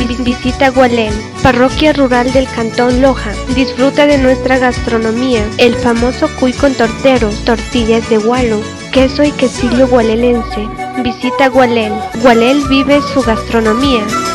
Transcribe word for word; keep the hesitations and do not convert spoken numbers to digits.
Visita Gualel, parroquia rural del cantón Loja. Disfruta de nuestra gastronomía, el famoso cuy con torteros, tortillas de gualo, queso y quesillo gualelense. Visita Gualel. Gualel vive su gastronomía.